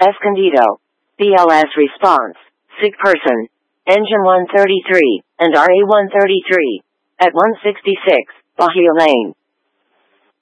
Escondido. BLS response. Sick person. Engine 133, and RA 133. At 166, Bahia Lane.